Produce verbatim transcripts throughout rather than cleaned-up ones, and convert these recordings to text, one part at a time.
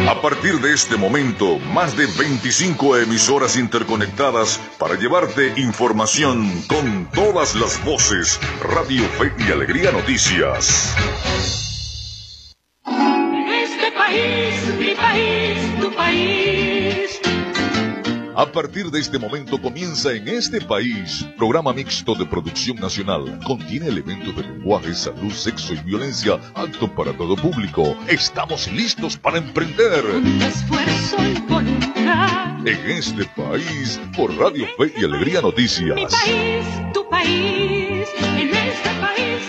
A partir de este momento, más de veinticinco emisoras interconectadas para llevarte información con todas las voces. Radio Fe y Alegría Noticias. Este país, mi país, tu país. A partir de este momento comienza En Este País, programa mixto de producción nacional. Contiene elementos de lenguaje, salud, sexo y violencia, apto para todo público. Estamos listos para emprender. Con esfuerzo y voluntad. En Este País, por Radio Fe y Alegría Noticias. Mi país, tu país, en este país.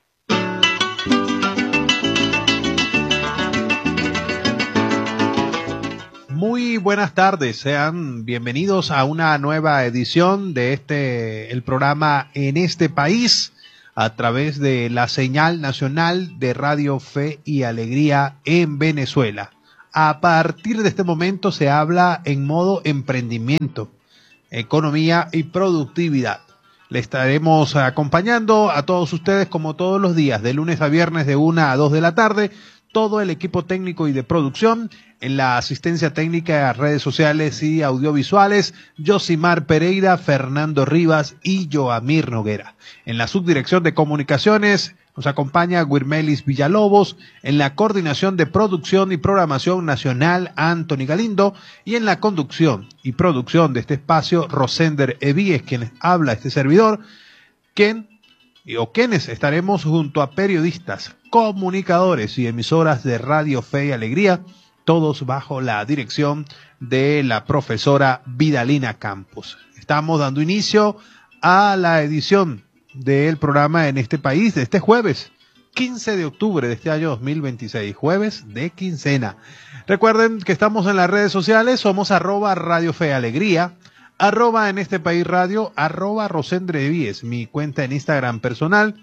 Muy buenas tardes, sean bienvenidos a una nueva edición de este, el programa En Este País, a través de la señal nacional de Radio Fe y Alegría en Venezuela. A partir de este momento se habla en modo emprendimiento, economía y productividad. Le estaremos acompañando a todos ustedes como todos los días, de lunes a viernes de una a dos de la tarde, todo el equipo técnico y de producción, en la asistencia técnica a redes sociales y audiovisuales, Yosimar Pereira, Fernando Rivas y Joamir Noguera. En la subdirección de comunicaciones nos acompaña Guirmelis Villalobos, en la coordinación de producción y programación nacional, Anthony Galindo, y en la conducción y producción de este espacio, Rosender Evíes, quien habla este servidor, quien o quienes estaremos junto a periodistas, comunicadores y emisoras de Radio Fe y Alegría, todos bajo la dirección de la profesora Vidalina Campos. Estamos dando inicio a la edición del programa En Este País de este jueves, quince de octubre de este año dos mil veintiséis, jueves de quincena. Recuerden que estamos en las redes sociales, somos arroba Radio Fe Alegría, arroba En Este País Radio, arroba Rosendre Víez, mi cuenta en Instagram personal.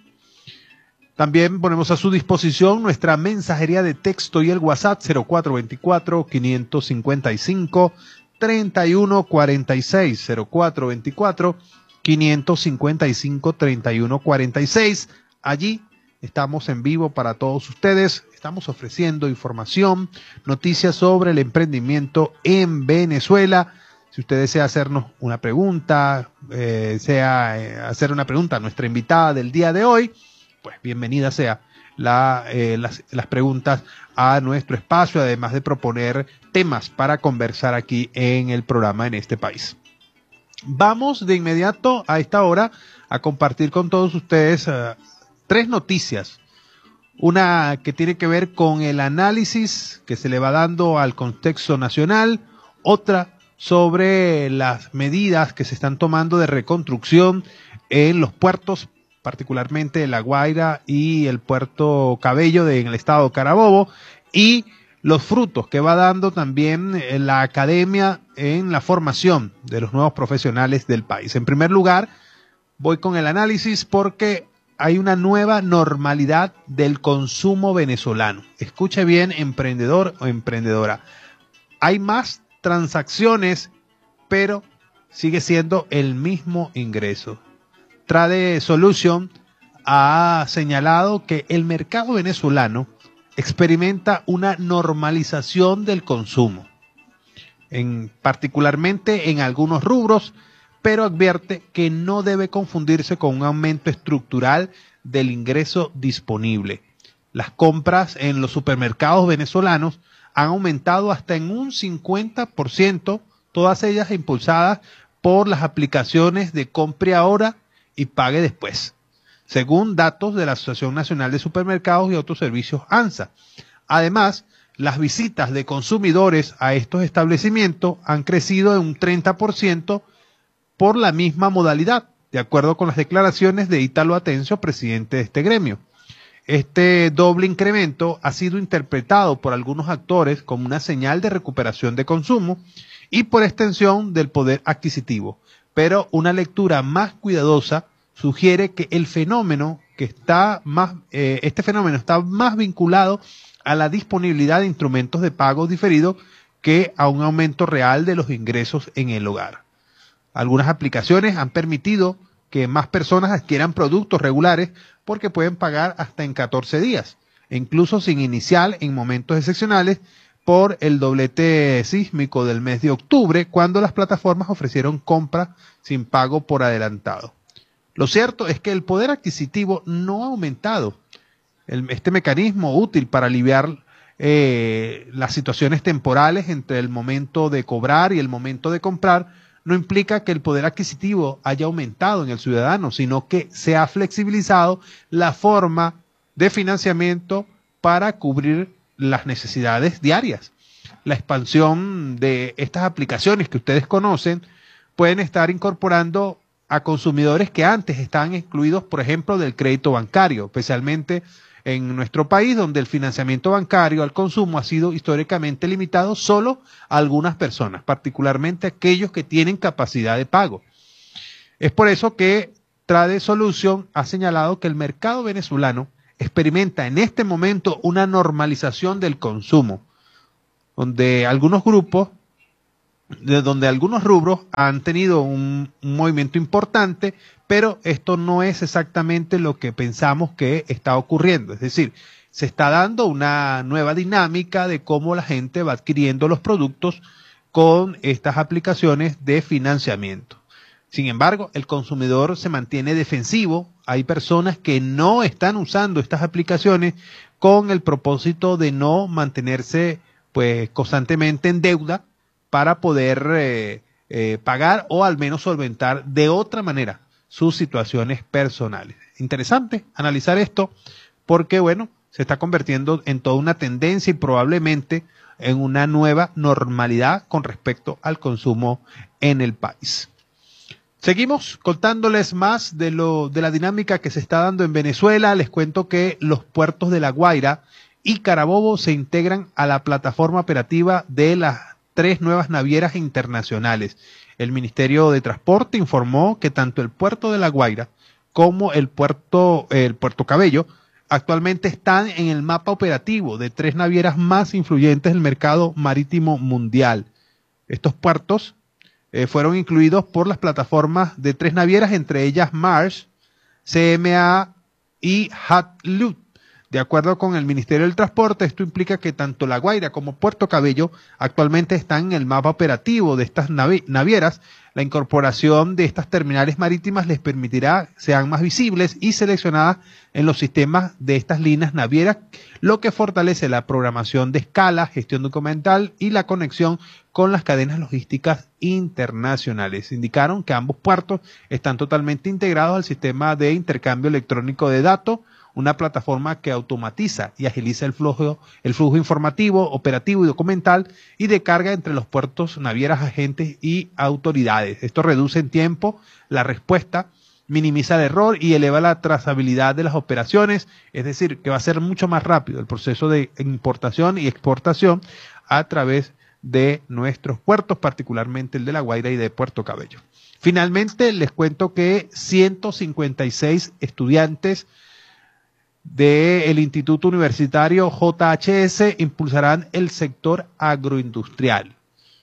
También ponemos a su disposición nuestra mensajería de texto y el WhatsApp cero cuatro veinticuatro, quinientos cincuenta y cinco, treinta y uno cuarenta y seis, cero cuatro veinticuatro, quinientos cincuenta y cinco, treinta y uno cuarenta y seis. Allí estamos en vivo para todos ustedes. Estamos ofreciendo información, noticias sobre el emprendimiento en Venezuela. Si usted desea hacernos una pregunta, eh, sea eh, hacer una pregunta a nuestra invitada del día de hoy, pues bienvenida sea la, eh, las, las preguntas a nuestro espacio, además de proponer temas para conversar aquí en el programa En Este País. Vamos de inmediato a esta hora a compartir con todos ustedes uh, tres noticias. Una que tiene que ver con el análisis que se le va dando al contexto nacional, otra sobre las medidas que se están tomando de reconstrucción en los puertos, particularmente La Guaira y el puerto Cabello de, en el estado de Carabobo, y los frutos que va dando también la academia en la formación de los nuevos profesionales del país. En primer lugar, voy con el análisis porque hay una nueva normalidad del consumo venezolano. Escuche bien, emprendedor o emprendedora. Hay más transacciones, pero sigue siendo el mismo ingreso. Trade Solution ha señalado que el mercado venezolano experimenta una normalización del consumo, en, particularmente en algunos rubros, pero advierte que no debe confundirse con un aumento estructural del ingreso disponible. Las compras en los supermercados venezolanos han aumentado hasta en un cincuenta por ciento, todas ellas impulsadas por las aplicaciones de compre ahora y pague después, según datos de la Asociación Nacional de Supermercados y Otros Servicios ANSA. Además, las visitas de consumidores a estos establecimientos han crecido en un treinta por ciento por la misma modalidad, de acuerdo con las declaraciones de Ítalo Atencio, presidente de este gremio. Este doble incremento ha sido interpretado por algunos actores como una señal de recuperación de consumo y por extensión del poder adquisitivo, pero una lectura más cuidadosa sugiere que el fenómeno que está más, eh, este fenómeno está más vinculado a la disponibilidad de instrumentos de pago diferido que a un aumento real de los ingresos en el hogar. Algunas aplicaciones han permitido que más personas adquieran productos regulares porque pueden pagar hasta en catorce días, e incluso sin inicial en momentos excepcionales, por el doblete sísmico del mes de octubre, cuando las plataformas ofrecieron compra sin pago por adelantado. Lo cierto es que el poder adquisitivo no ha aumentado. El, este mecanismo útil para aliviar eh, las situaciones temporales entre el momento de cobrar y el momento de comprar no implica que el poder adquisitivo haya aumentado en el ciudadano, sino que se ha flexibilizado la forma de financiamiento para cubrir las necesidades diarias. La expansión de estas aplicaciones que ustedes conocen pueden estar incorporando a consumidores que antes estaban excluidos, por ejemplo, del crédito bancario, especialmente en nuestro país, donde el financiamiento bancario al consumo ha sido históricamente limitado solo a algunas personas, particularmente aquellos que tienen capacidad de pago. Es por eso que Trade Solution ha señalado que el mercado venezolano experimenta en este momento una normalización del consumo, donde algunos grupos, de donde algunos rubros han tenido un, un movimiento importante, pero esto no es exactamente lo que pensamos que está ocurriendo. Es decir, se está dando una nueva dinámica de cómo la gente va adquiriendo los productos con estas aplicaciones de financiamiento. Sin embargo, el consumidor se mantiene defensivo. Hay personas que no están usando estas aplicaciones con el propósito de no mantenerse pues constantemente en deuda para poder eh, eh, pagar o al menos solventar de otra manera sus situaciones personales. Interesante analizar esto porque, bueno, se está convirtiendo en toda una tendencia y probablemente en una nueva normalidad con respecto al consumo en el país. Seguimos contándoles más de, lo, de la dinámica que se está dando en Venezuela. Les cuento que los puertos de La Guaira y Carabobo se integran a la plataforma operativa de las tres nuevas navieras internacionales. El Ministerio de Transporte informó que tanto el puerto de La Guaira como el puerto, el puerto Cabello actualmente están en el mapa operativo de tres navieras más influyentes del mercado marítimo mundial. Estos puertos eh, fueron incluidos por las plataformas de tres navieras, entre ellas Mars, C M A y Hatlut. De acuerdo con el Ministerio del Transporte, esto implica que tanto La Guaira como Puerto Cabello actualmente están en el mapa operativo de estas navi navieras. La incorporación de estas terminales marítimas les permitirá que sean más visibles y seleccionadas en los sistemas de estas líneas navieras, lo que fortalece la programación de escala, gestión documental y la conexión con las cadenas logísticas internacionales. Indicaron que ambos puertos están totalmente integrados al sistema de intercambio electrónico de datos, una plataforma que automatiza y agiliza el flujo, el flujo informativo, operativo y documental y de carga entre los puertos, navieras, agentes y autoridades. Esto reduce en tiempo la respuesta, minimiza el error y eleva la trazabilidad de las operaciones, es decir, que va a ser mucho más rápido el proceso de importación y exportación a través de nuestros puertos, particularmente el de La Guaira y de Puerto Cabello. Finalmente, les cuento que ciento cincuenta y seis estudiantes del Instituto Universitario J H S impulsarán el sector agroindustrial.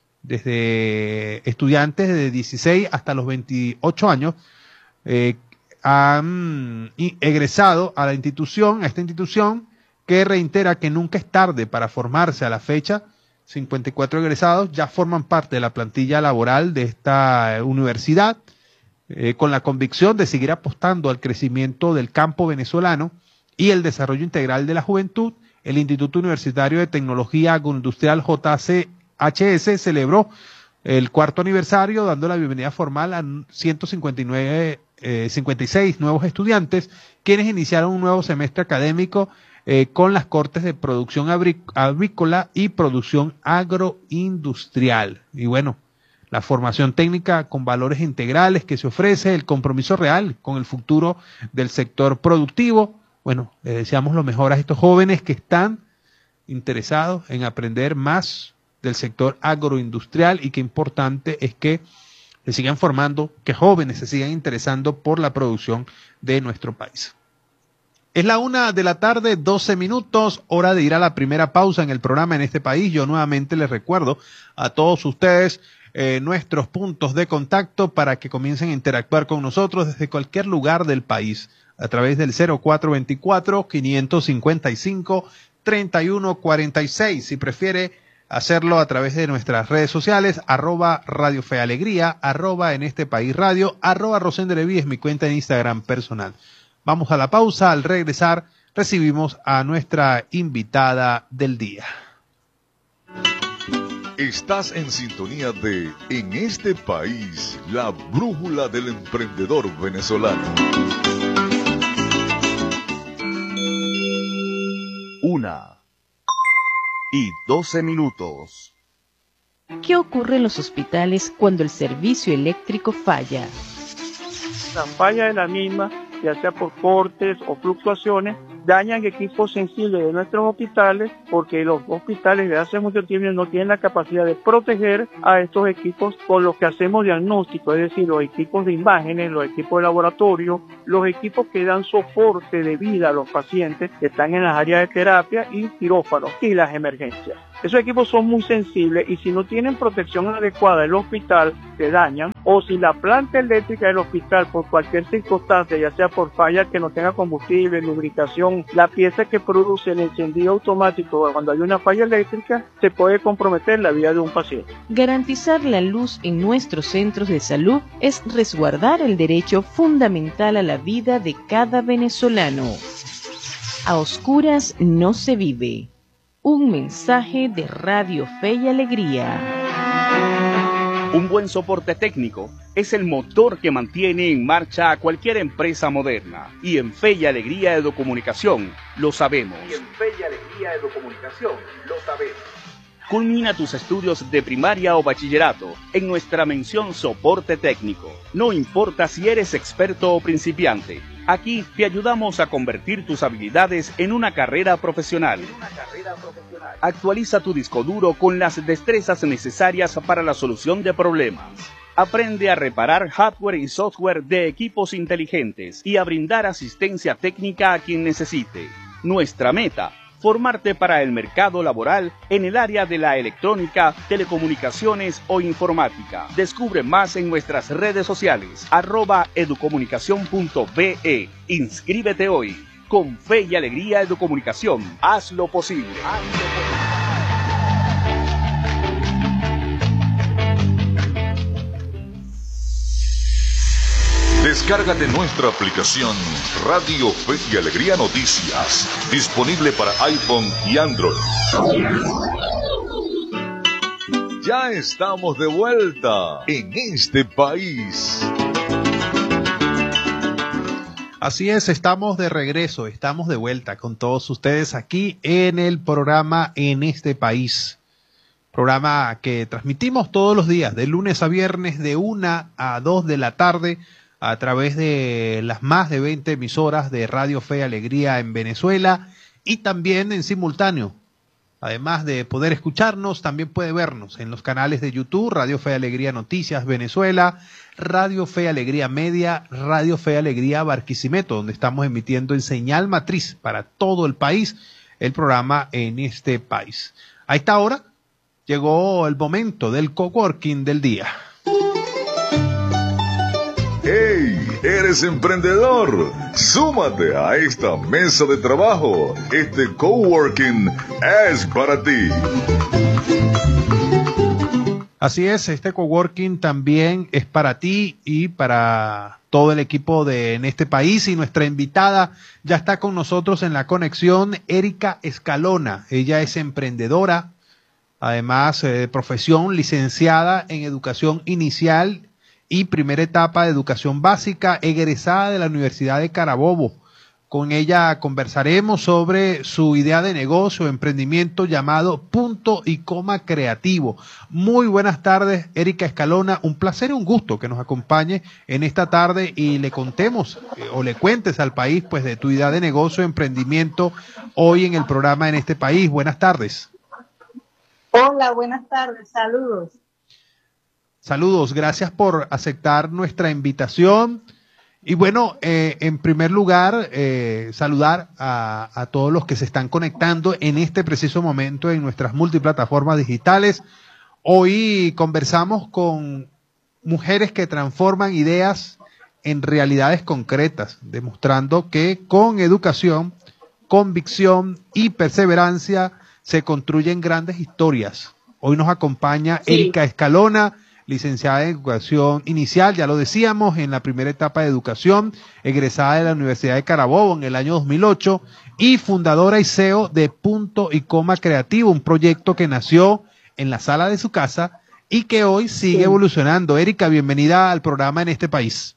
Desde estudiantes de dieciséis hasta los veintiocho años eh, han egresado a la institución, a esta institución que reitera que nunca es tarde para formarse. A la fecha, cincuenta y cuatro egresados ya forman parte de la plantilla laboral de esta universidad, eh, con la convicción de seguir apostando al crecimiento del campo venezolano y el desarrollo integral de la juventud. El Instituto Universitario de Tecnología Agroindustrial J H S celebró el cuarto aniversario dando la bienvenida formal a ciento cincuenta y nueve, eh, cincuenta y seis nuevos estudiantes, quienes iniciaron un nuevo semestre académico eh, con las cortes de producción agrícola y producción agroindustrial. Y bueno, la formación técnica con valores integrales que se ofrece, el compromiso real con el futuro del sector productivo. Bueno, le deseamos lo mejor a estos jóvenes que están interesados en aprender más del sector agroindustrial y qué importante es que se sigan formando, que jóvenes se sigan interesando por la producción de nuestro país. Es la una de la tarde, doce minutos, hora de ir a la primera pausa en el programa En este País. Yo nuevamente les recuerdo a todos ustedes eh, nuestros puntos de contacto para que comiencen a interactuar con nosotros desde cualquier lugar del país, a través del cero cuatro veinticuatro, quinientos cincuenta y cinco, treinta y uno cuarenta y seis. Si prefiere hacerlo a través de nuestras redes sociales, arroba Radio Fe Alegría, arroba En Este País Radio, arroba Rosendo Leví es mi cuenta en Instagram personal. Vamos a la pausa. Al regresar recibimos a nuestra invitada del día. Estás en sintonía de En Este País, la brújula del emprendedor venezolano. Una y doce minutos. ¿Qué ocurre en los hospitales cuando el servicio eléctrico falla? La falla de la misma, ya sea por cortes o fluctuaciones, dañan equipos sensibles de nuestros hospitales, porque los hospitales de hace mucho tiempo no tienen la capacidad de proteger a estos equipos con los que hacemos diagnóstico, es decir, los equipos de imágenes, los equipos de laboratorio, los equipos que dan soporte de vida a los pacientes que están en las áreas de terapia y quirófanos y las emergencias. Esos equipos son muy sensibles y si no tienen protección adecuada del hospital, se dañan, o si la planta eléctrica del hospital por cualquier circunstancia, ya sea por falla que no tenga combustible, lubricación, la pieza que produce el encendido automático cuando hay una falla eléctrica, se puede comprometer la vida de un paciente. Garantizar la luz en nuestros centros de salud es resguardar el derecho fundamental a la vida de cada venezolano. A oscuras no se vive. Un mensaje de Radio Fe y Alegría. Un buen soporte técnico es el motor que mantiene en marcha a cualquier empresa moderna. Y en Fe y Alegría Educomunicación lo sabemos. Y en Fe y Alegría Educomunicación lo sabemos. Culmina tus estudios de primaria o bachillerato en nuestra mención soporte técnico. No importa si eres experto o principiante, aquí te ayudamos a convertir tus habilidades en una carrera profesional. Actualiza tu disco duro con las destrezas necesarias para la solución de problemas. Aprende a reparar hardware y software de equipos inteligentes y a brindar asistencia técnica a quien necesite. Nuestra meta: formarte para el mercado laboral en el área de la electrónica, telecomunicaciones o informática. Descubre más en nuestras redes sociales, arroba educomunicación punto be. Inscríbete hoy. Con Fe y Alegría Educomunicación, haz lo posible. Haz lo posible. Descárgate nuestra aplicación Radio Fe y Alegría Noticias, disponible para iPhone y Android. Ya estamos de vuelta en este país. Así es, estamos de regreso, estamos de vuelta con todos ustedes aquí en el programa En Este País. Programa que transmitimos todos los días, de lunes a viernes, de una a dos de la tarde, a través de las más de veinte emisoras de Radio Fe y Alegría en Venezuela y también en simultáneo. Además de poder escucharnos, también puede vernos en los canales de YouTube, Radio Fe y Alegría Noticias Venezuela, Radio Fe y Alegría Media, Radio Fe y Alegría Barquisimeto, donde estamos emitiendo en señal matriz para todo el país el programa En Este País. A esta hora llegó el momento del coworking del día. ¡Hey! ¿Eres emprendedor? Súmate a esta mesa de trabajo. Este coworking es para ti. Así es, este coworking también es para ti y para todo el equipo de En Este País. Y nuestra invitada ya está con nosotros en la conexión, Erika Escalona. Ella es emprendedora, además de eh, profesión, licenciada en educación inicial y primera etapa de educación básica, egresada de la Universidad de Carabobo. Con ella conversaremos sobre su idea de negocio, emprendimiento llamado Punto y Coma Creativo. Muy buenas tardes, Erika Escalona. Un placer y un gusto que nos acompañe en esta tarde y le contemos eh, o le cuentes al país pues de tu idea de negocio, emprendimiento hoy en el programa En Este País. Buenas tardes. Hola, buenas tardes. Saludos. Saludos, gracias por aceptar nuestra invitación. Y bueno, eh, en primer lugar, eh, saludar a, a todos los que se están conectando en este preciso momento en nuestras multiplataformas digitales. Hoy conversamos con mujeres que transforman ideas en realidades concretas, demostrando que con educación, convicción y perseverancia se construyen grandes historias Hoy nos acompaña Sí. Erika Escalona, licenciada en Educación Inicial, ya lo decíamos, en la primera etapa de educación, egresada de la Universidad de Carabobo en el año dos mil ocho y fundadora y C E O de Punto y Coma Creativo, un proyecto que nació en la sala de su casa y que hoy sigue Sí. evolucionando. Erika, bienvenida al programa En este País.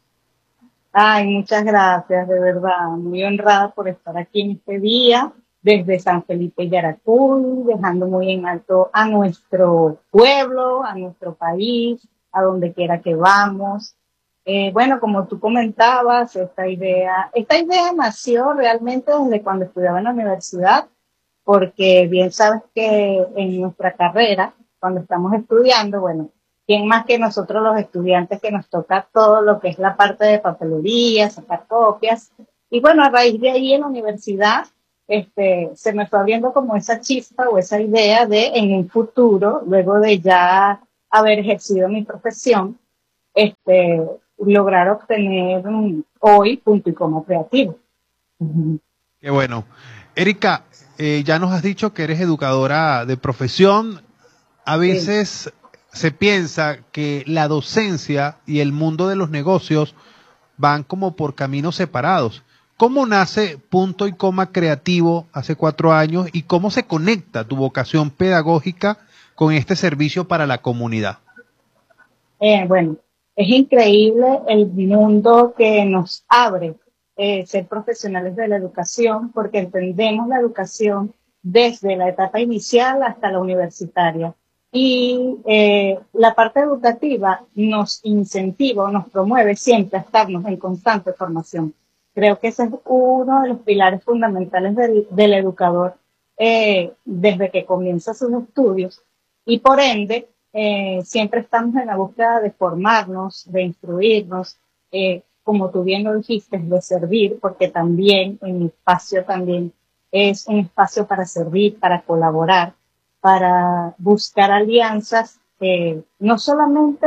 Ay, muchas gracias, de verdad. Muy honrada por estar aquí en este día, desde San Felipe Yaracuy, dejando muy en alto a nuestro pueblo, a nuestro país, a donde quiera que vamos. Eh, bueno, como tú comentabas, esta idea, esta idea nació realmente desde cuando estudiaba en la universidad, porque bien sabes que en nuestra carrera, cuando estamos estudiando, bueno, ¿quién más que nosotros los estudiantes que nos toca todo lo que es la parte de papelería, sacar copias? Y bueno, a raíz de ahí en la universidad, este, se me fue abriendo como esa chispa o esa idea de en un futuro, luego de ya haber ejercido mi profesión, este, lograr obtener um, hoy punto y coma creativo. Uh-huh. Qué bueno. Erika, eh, ya nos has dicho que eres educadora de profesión. A veces sí. se piensa que la docencia y el mundo de los negocios van como por caminos separados. ¿Cómo nace Punto y Coma Creativo hace cuatro años y cómo se conecta tu vocación pedagógica con este servicio para la comunidad? Eh, bueno, es increíble el mundo que nos abre eh, ser profesionales de la educación, porque entendemos la educación desde la etapa inicial hasta la universitaria. Y eh, la parte educativa nos incentiva, nos promueve siempre a estarnos en constante formación. Creo que ese es uno de los pilares fundamentales del, del educador eh, desde que comienza sus estudios. Y por ende, eh, siempre estamos en la búsqueda de formarnos, de instruirnos, eh, como tú bien lo dijiste, de servir, porque también en mi espacio también es un espacio para servir, para colaborar, para buscar alianzas, eh, no solamente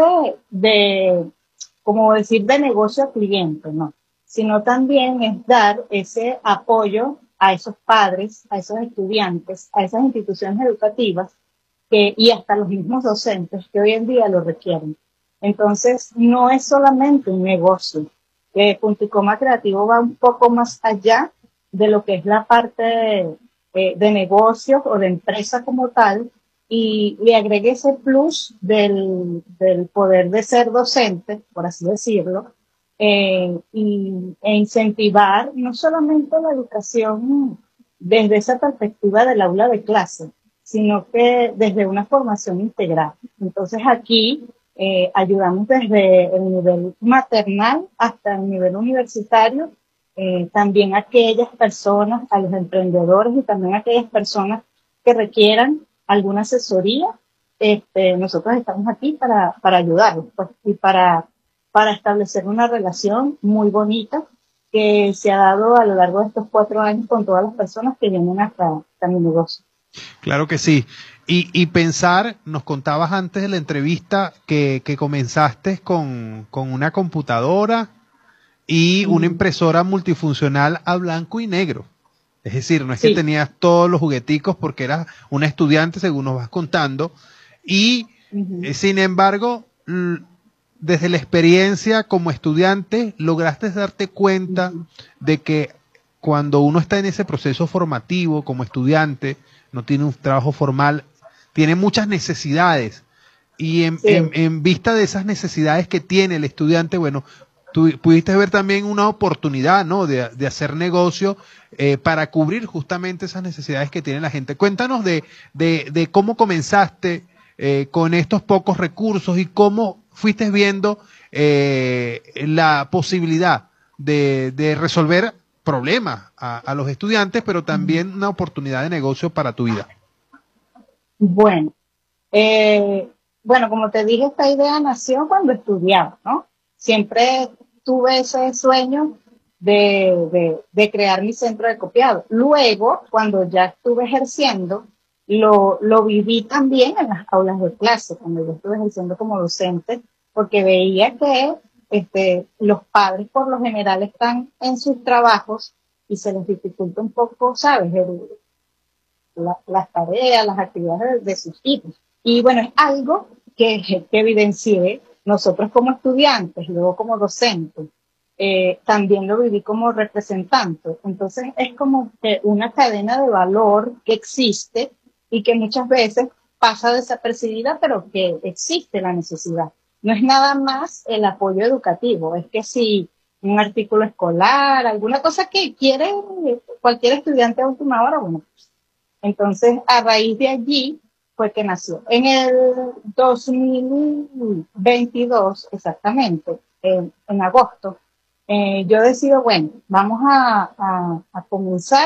de, como decir, de negocio a cliente, no, sino también es dar ese apoyo a esos padres, a esos estudiantes, a esas instituciones educativas que, y hasta los mismos docentes que hoy en día lo requieren. Entonces, no es solamente un negocio. Eh, Punto y Coma Creativo va un poco más allá de lo que es la parte eh, de negocios o de empresa como tal, y le agregué ese plus del, del poder de ser docente, por así decirlo, eh, y, e incentivar no solamente la educación desde esa perspectiva del aula de clase, sino que desde una formación integral. Entonces aquí eh, ayudamos desde el nivel maternal hasta el nivel universitario, eh, también a aquellas personas, a los emprendedores y también a aquellas personas que requieran alguna asesoría. Este, nosotros estamos aquí para, para ayudarlos, pues, y para, para establecer una relación muy bonita que se ha dado a lo largo de estos cuatro años con todas las personas que vienen hasta, hasta mi negocio. Claro que sí. Y, y pensar, nos contabas antes de la entrevista que, que comenzaste con, con una computadora y una impresora multifuncional a blanco y negro. Es decir, no es sí. que tenías todos los jugueticos porque eras una estudiante, según nos vas contando. Y, uh-huh. eh, sin embargo, l- desde la experiencia como estudiante, lograste darte cuenta uh-huh. de que cuando uno está en ese proceso formativo como estudiante, no tiene un trabajo formal, tiene muchas necesidades. Y en, sí. en, en vista de esas necesidades que tiene el estudiante, bueno, tú pudiste ver también una oportunidad, ¿no?, de, de hacer negocio eh, para cubrir justamente esas necesidades que tiene la gente. Cuéntanos de, de, de cómo comenzaste eh, con estos pocos recursos y cómo fuiste viendo eh, la posibilidad de, de resolver problemas a, a los estudiantes, pero también una oportunidad de negocio para tu vida. Bueno, eh, bueno, como te dije, esta idea nació cuando estudiaba, ¿no? Siempre tuve ese sueño de, de, de crear mi centro de copiado. Luego, cuando ya estuve ejerciendo, lo, lo viví también en las aulas de clase, cuando yo estuve ejerciendo como docente, porque veía que este, los padres por lo general están en sus trabajos y se les dificulta un poco, ¿sabes?, el, la, las tareas, las actividades de, de sus hijos. Y bueno, es algo que, que evidencié nosotros como estudiantes, luego como docentes. Eh, también lo viví como representante. Entonces es como que una cadena de valor que existe y que muchas veces pasa desapercibida, pero que existe la necesidad. No es nada más el apoyo educativo, es que si un artículo escolar, alguna cosa que quiere cualquier estudiante a última hora, bueno, pues, entonces a raíz de allí fue que nació. En el dos mil veintidós, exactamente, en, en agosto, eh, yo decido, bueno, vamos a, a, a comenzar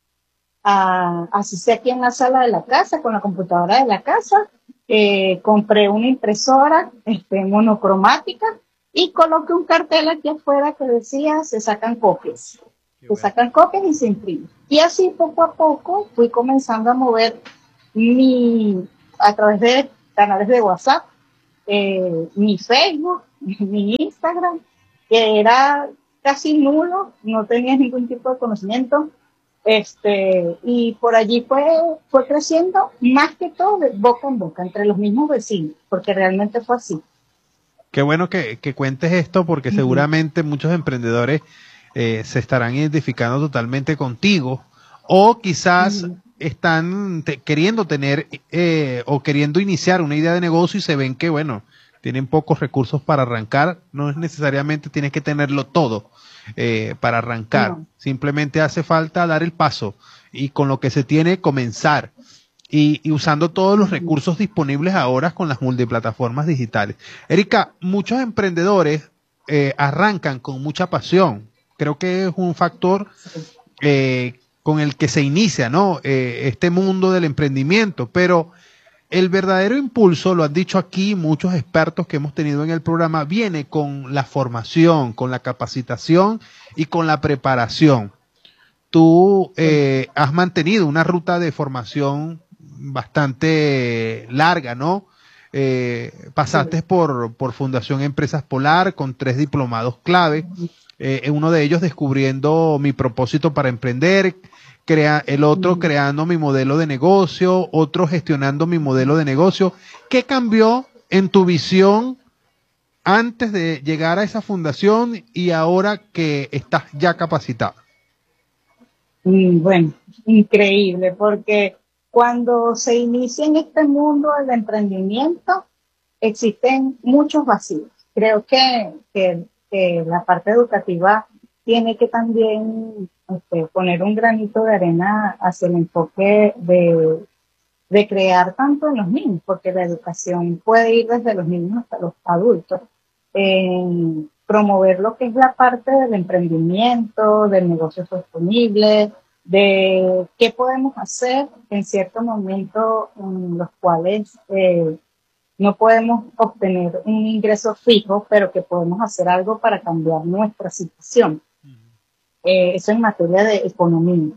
a, así sea aquí en la sala de la casa, con la computadora de la casa. Eh, compré una impresora este, monocromática y coloqué un cartel aquí afuera que decía, se sacan copias. Qué se bueno. sacan copias y se imprimen. Y así poco a poco fui comenzando a mover mi, a través de canales de WhatsApp, eh, mi Facebook, mi Instagram, que era casi nulo, no tenía ningún tipo de conocimiento, este, y por allí fue, fue creciendo más que todo de boca en boca, entre los mismos vecinos, porque realmente fue así. Qué bueno que, que cuentes esto, porque uh-huh. seguramente muchos emprendedores eh, se estarán identificando totalmente contigo, o quizás uh-huh. están te, queriendo tener eh, o queriendo iniciar una idea de negocio y se ven que, bueno, tienen pocos recursos para arrancar. No es necesariamente tienes que tenerlo todo eh, para arrancar. No. Simplemente hace falta dar el paso y con lo que se tiene comenzar y, y usando todos los recursos disponibles ahora con las multiplataformas digitales. Erika, muchos emprendedores eh, arrancan con mucha pasión. Creo que es un factor eh, con el que se inicia, ¿no? Eh, este mundo del emprendimiento, pero el verdadero impulso, lo han dicho aquí muchos expertos que hemos tenido en el programa, viene con la formación, con la capacitación y con la preparación. Tú eh, has mantenido una ruta de formación bastante larga, ¿no? Eh, pasaste por, por Fundación Empresas Polar con tres diplomados clave, eh, uno de ellos descubriendo mi propósito para emprender, Crea, el otro creando mi modelo de negocio, otro gestionando mi modelo de negocio. ¿Qué cambió en tu visión antes de llegar a esa fundación y ahora que estás ya capacitado? Bueno, increíble, porque cuando se inicia en este mundo del emprendimiento, existen muchos vacíos. Creo que, que, que la parte educativa tiene que también este, poner un granito de arena hacia el enfoque de, de crear tanto en los niños, porque la educación puede ir desde los niños hasta los adultos, en promover lo que es la parte del emprendimiento, del negocio sostenible, de qué podemos hacer en cierto momento en los cuales eh, no podemos obtener un ingreso fijo, pero que podemos hacer algo para cambiar nuestra situación. Eh, eso en materia de economía.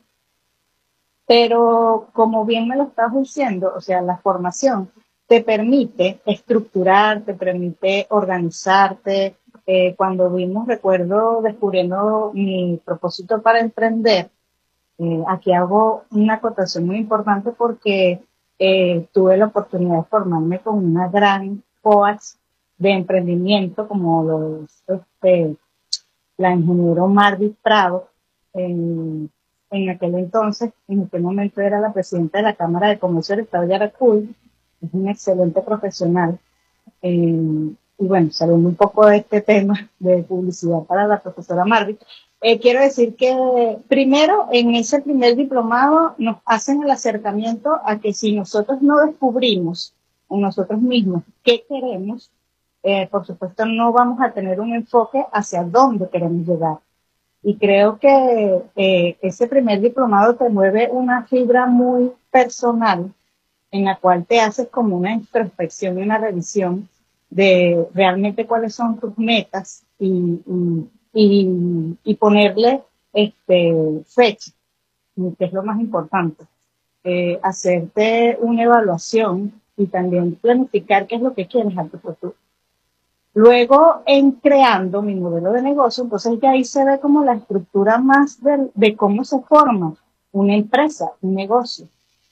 Pero como bien me lo estás diciendo, o sea, la formación te permite estructurar, te permite organizarte. Eh, cuando vimos, recuerdo, descubriendo mi propósito para emprender, eh, aquí hago una acotación muy importante porque eh, tuve la oportunidad de formarme con una gran coach de emprendimiento como los este, la ingeniero Marvis Prado, en, en aquel entonces, en aquel momento era la presidenta de la Cámara de Comercio del Estado de Yaracuy, es un excelente profesional, eh, y bueno, saliendo un poco de este tema de publicidad para la profesora Marvis, eh, quiero decir que primero, en ese primer diplomado, nos hacen el acercamiento a que si nosotros no descubrimos en nosotros mismos qué queremos, Eh, por supuesto no vamos a tener un enfoque hacia dónde queremos llegar. Y creo que eh, ese primer diplomado te mueve una fibra muy personal en la cual te haces como una introspección y una revisión de realmente cuáles son tus metas y, y, y, y ponerle este, fecha, que es lo más importante. Eh, hacerte una evaluación y también planificar qué es lo que quieres a tu futuro. Luego, en creando mi modelo de negocio, entonces ya ahí se ve como la estructura más de, de cómo se forma una empresa, un negocio.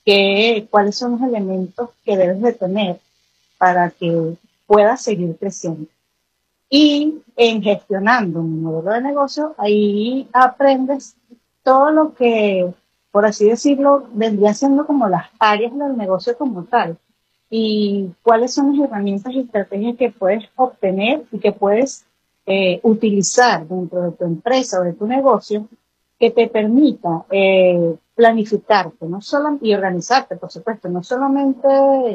que, cuáles son los elementos que debes de tener para que puedas seguir creciendo. Y en gestionando un modelo de negocio, ahí aprendes todo lo que, por así decirlo, vendría siendo como las áreas del negocio como tal. Y cuáles son las herramientas y estrategias que puedes obtener y que puedes eh, utilizar dentro de tu empresa o de tu negocio que te permita eh, planificarte, no solo, y organizarte, por supuesto, no solamente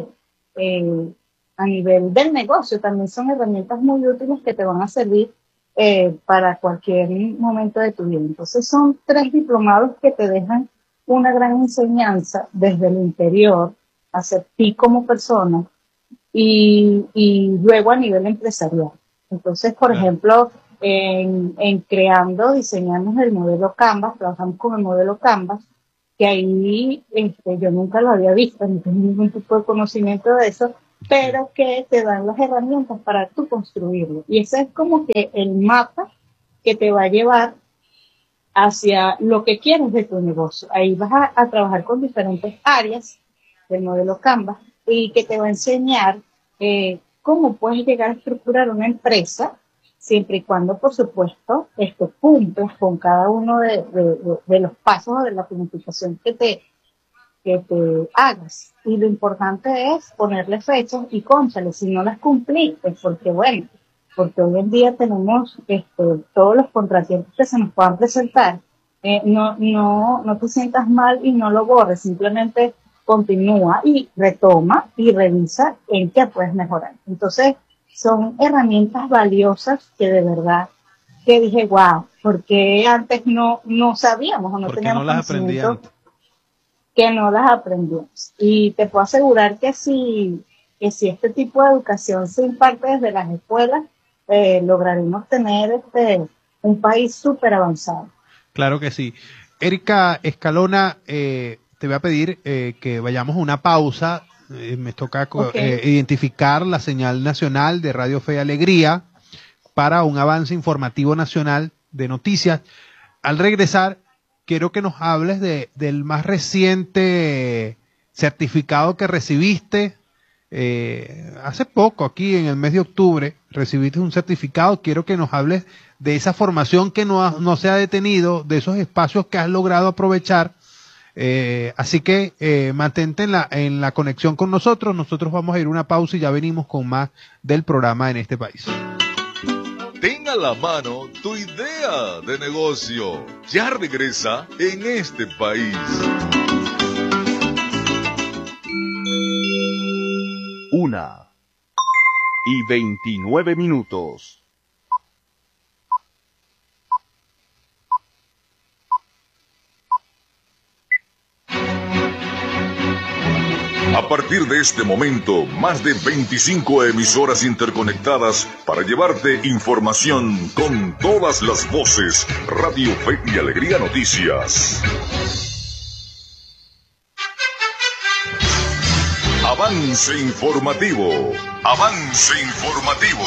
eh, a nivel del negocio, también son herramientas muy útiles que te van a servir eh, para cualquier momento de tu vida. Entonces son tres diplomados que te dejan una gran enseñanza desde el interior hacia ti como persona y, y luego a nivel empresarial. Entonces, por Claro. ejemplo, en, en creando, diseñamos el modelo Canvas, trabajamos con el modelo Canvas, que ahí este, yo nunca lo había visto, ni tengo ningún tipo de conocimiento de eso, pero que te dan las herramientas para tú construirlo. Y ese es como que el mapa que te va a llevar hacia lo que quieres de tu negocio. Ahí vas a, a trabajar con diferentes áreas del modelo Canvas y que te va a enseñar eh, cómo puedes llegar a estructurar una empresa siempre y cuando, por supuesto, esto cumplas con cada uno de, de, de, de los pasos o de la planificación que te, que te hagas. Y lo importante es ponerle fechas y cónchale, si no las cumpliste, porque bueno, porque hoy en día tenemos este, todos los contratiempos que se nos puedan presentar, eh, no, no, no te sientas mal y no lo borres, simplemente continúa y retoma y revisa en qué puedes mejorar. Entonces, son herramientas valiosas que de verdad que dije, wow, porque antes no, no sabíamos o no Porque teníamos no las aprendí conocimiento antes. que no las aprendimos. Y te puedo asegurar que si, que si este tipo de educación se imparte desde las escuelas, eh, lograremos tener este, un país súper avanzado. Claro que sí. Erika Escalona, eh, te voy a pedir eh, que vayamos a una pausa. Eh, me toca co- Okay. eh, identificar la señal nacional de Radio Fe y Alegría para un avance informativo nacional de noticias. Al regresar, quiero que nos hables de, del más reciente certificado que recibiste. Eh, hace poco, aquí en el mes de octubre, recibiste un certificado. Quiero que nos hables de esa formación que no, ha- no se ha detenido, de esos espacios que has logrado aprovechar. Eh, así que eh, mantente en la, en la conexión con nosotros. Nosotros vamos a ir a una pausa y ya venimos con más del programa en este país. Ten a la mano tu idea de negocio. Ya regresa en este país. Una y veintinueve minutos. A partir de este momento, más de veinticinco emisoras interconectadas para llevarte información con todas las voces. Radio Fe y Alegría Noticias. Avance informativo. Avance informativo.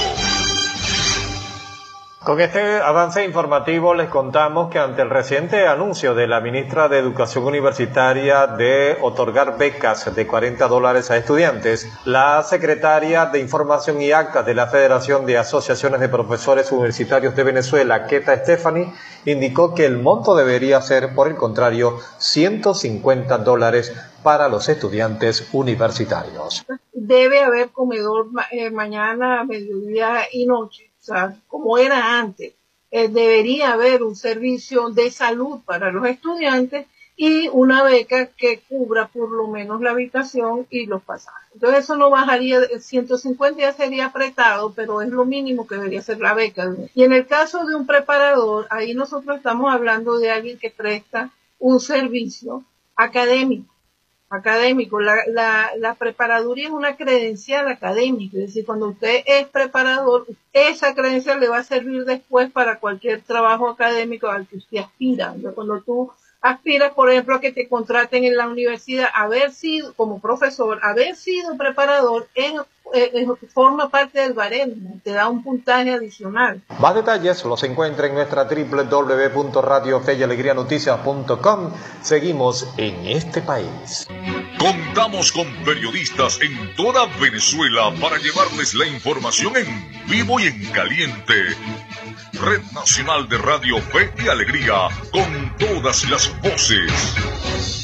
Con este avance informativo les contamos que ante el reciente anuncio de la ministra de Educación Universitaria de otorgar becas de cuarenta dólares a estudiantes, la secretaria de Información y Actas de la Federación de Asociaciones de Profesores Universitarios de Venezuela, Keta Estefani, indicó que el monto debería ser, por el contrario, ciento cincuenta dólares para los estudiantes universitarios. Debe haber comedor eh, mañana, mediodía y noche. O sea, como era antes, eh, debería haber un servicio de salud para los estudiantes y una beca que cubra por lo menos la habitación y los pasajes. Entonces eso no bajaría, ciento cincuenta ya sería apretado, pero es lo mínimo que debería ser la beca. Y en el caso de un preparador, ahí nosotros estamos hablando de alguien que presta un servicio académico. académico. La, la, la preparaduría es una credencial académica, es decir, cuando usted es preparador, esa credencial le va a servir después para cualquier trabajo académico al que usted aspira. Entonces, cuando tú aspiras, por ejemplo, a que te contraten en la universidad, haber sido, como profesor, haber sido preparador, en, eh, forma parte del baremo, te da un puntaje adicional. Más detalles los encuentra en nuestra doble u doble u doble u punto radio fe y alegría noticias punto com. Seguimos en este país. Contamos con periodistas en toda Venezuela para llevarles la información en vivo y en caliente. Red Nacional de Radio Fe y Alegría, con todas las voces.